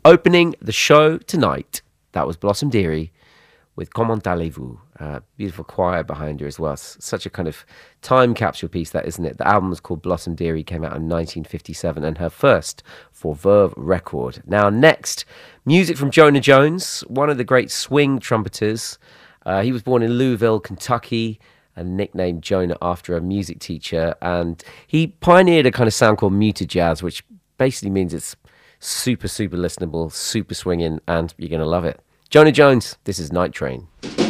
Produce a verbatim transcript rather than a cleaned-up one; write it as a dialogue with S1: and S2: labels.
S1: Opening the show tonight, that was Blossom Dearie with Comment allez-vous? Uh, beautiful choir behind her as well. S- such a kind of time capsule piece, that, isn't it? The album was called Blossom Dearie, came out in nineteen fifty-seven, and her first for Verve record. Now, next, music from Jonah Jones, one of the great swing trumpeters. Uh, he was born in Louisville, Kentucky, and nicknamed Jonah after a music teacher. And he pioneered a kind of sound called muted jazz, which basically means it's super, super listenable, super swinging, and you're going to love it. Jonah Jones, this is Night Train.